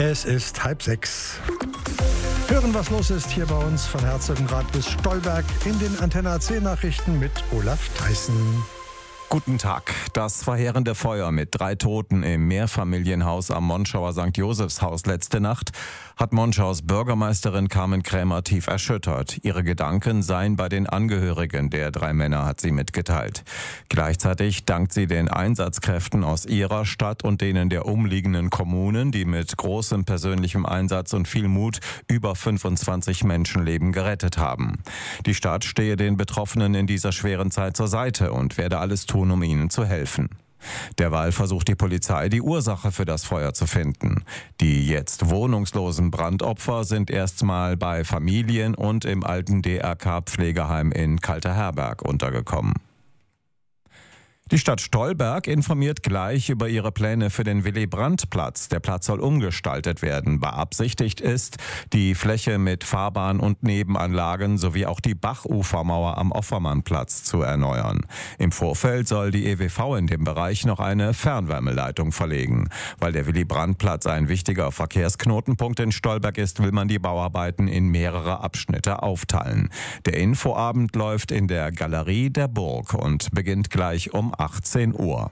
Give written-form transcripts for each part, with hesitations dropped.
Es ist 5:30. Hören, was los ist hier bei uns von Herzogenrath bis Stolberg in den Antenne AC Nachrichten mit Olaf Theissen. Guten Tag. Das verheerende Feuer mit 3 Toten im Mehrfamilienhaus am Monschauer St. Josefshaus letzte Nacht hat Monschaus Bürgermeisterin Carmen Krämer tief erschüttert. Ihre Gedanken seien bei den Angehörigen der 3 Männer, hat sie mitgeteilt. Gleichzeitig dankt sie den Einsatzkräften aus ihrer Stadt und denen der umliegenden Kommunen, die mit großem persönlichem Einsatz und viel Mut über 25 Menschenleben gerettet haben. Die Stadt stehe den Betroffenen in dieser schweren Zeit zur Seite und werde alles tun, um ihnen zu helfen. Derweil versucht die Polizei, die Ursache für das Feuer zu finden. Die jetzt wohnungslosen Brandopfer sind erstmal bei Familien und im alten DRK-Pflegeheim in Kalterherberg untergekommen. Die Stadt Stolberg informiert gleich über ihre Pläne für den Willy-Brandt-Platz. Der Platz soll umgestaltet werden. Beabsichtigt ist, die Fläche mit Fahrbahn und Nebenanlagen sowie auch die Bachufermauer am Offermannplatz zu erneuern. Im Vorfeld soll die EWV in dem Bereich noch eine Fernwärmeleitung verlegen. Weil der Willy-Brandt-Platz ein wichtiger Verkehrsknotenpunkt in Stolberg ist, will man die Bauarbeiten in mehrere Abschnitte aufteilen. Der Infoabend läuft in der Galerie der Burg und beginnt gleich um 18 Uhr.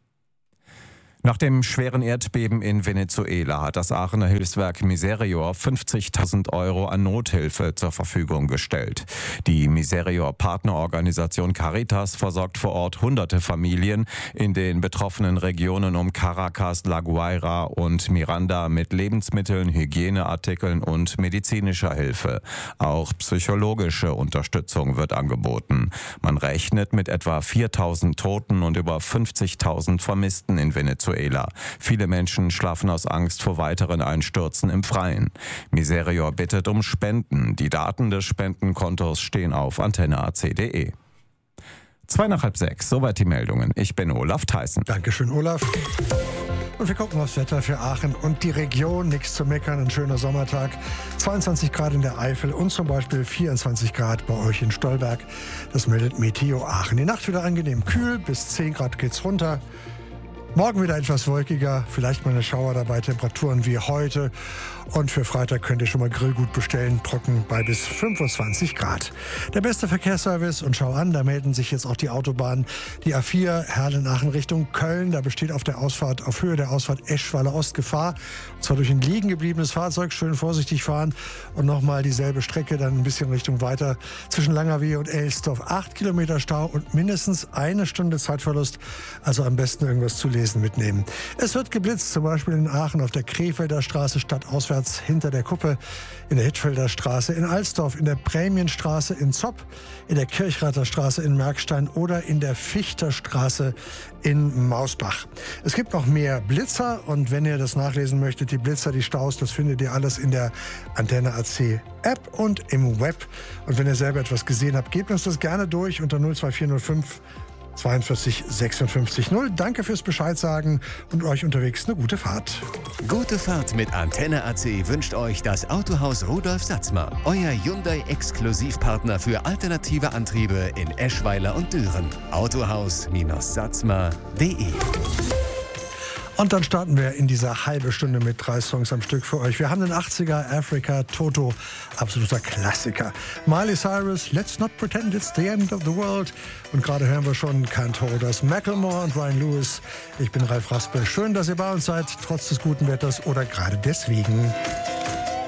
Nach dem schweren Erdbeben in Venezuela hat das Aachener Hilfswerk Miserior 50.000 € an Nothilfe zur Verfügung gestellt. Die Miserior-Partnerorganisation Caritas versorgt vor Ort hunderte Familien in den betroffenen Regionen um Caracas, La Guaira und Miranda mit Lebensmitteln, Hygieneartikeln und medizinischer Hilfe. Auch psychologische Unterstützung wird angeboten. Man rechnet mit etwa 4.000 Toten und über 50.000 Vermissten in Venezuela. Viele Menschen schlafen aus Angst vor weiteren Einstürzen im Freien. Miserior bittet um Spenden. Die Daten des Spendenkontos stehen auf antenneac.de. 5:55, soweit die Meldungen. Ich bin Olaf Theissen. Dankeschön, Olaf. Und wir gucken aufs Wetter für Aachen und die Region. Nichts zu meckern, ein schöner Sommertag. 22 Grad in der Eifel und zum Beispiel 24 Grad bei euch in Stolberg. Das meldet Meteo Aachen. Die Nacht wieder angenehm kühl, bis 10 Grad geht's runter. Morgen wieder etwas wolkiger, vielleicht mal eine Schauer dabei, Temperaturen wie heute. Und für Freitag könnt ihr schon mal Grillgut bestellen, trocken bei bis 25 Grad. Der beste Verkehrsservice, und schau an, da melden sich jetzt auch die Autobahnen. Die A4 Herlen-Aachen Richtung Köln, da besteht auf Höhe der Ausfahrt Eschweiler Ost Gefahr. Und zwar durch ein liegen gebliebenes Fahrzeug, schön vorsichtig fahren. Und nochmal dieselbe Strecke, dann ein bisschen Richtung weiter zwischen Langerwehe und Elsdorf. 8 Kilometer Stau und mindestens 1 Stunde Zeitverlust. Also am besten irgendwas zu lesen mitnehmen. Es wird geblitzt, zum Beispiel in Aachen auf der Krefelder Straße stadtauswärts hinter der Kuppe, in der Hittfelder Straße in Alsdorf, in der Prämienstraße in Zopp, in der Kirchrather Straße in Merkstein oder in der Fichter Straße in Mausbach. Es gibt noch mehr Blitzer und wenn ihr das nachlesen möchtet, die Blitzer, die Staus, das findet ihr alles in der Antenne AC App und im Web. Und wenn ihr selber etwas gesehen habt, gebt uns das gerne durch unter 02405 42 56 0. Danke fürs Bescheid sagen und euch unterwegs eine gute Fahrt. Gute Fahrt mit Antenne AC wünscht euch das Autohaus Rudolf Satzmer, euer Hyundai-Exklusivpartner für alternative Antriebe in Eschweiler und Düren. Autohaus-satzmer.de. Und dann starten wir in dieser halben Stunde mit 3 Songs am Stück für euch. Wir haben den 80er Africa Toto, absoluter Klassiker. Miley Cyrus, Let's Not Pretend It's the End of the World. Und gerade hören wir schon Can't Hold Us, Macklemore und Ryan Lewis. Ich bin Ralf Raspel. Schön, dass ihr bei uns seid, trotz des guten Wetters oder gerade deswegen.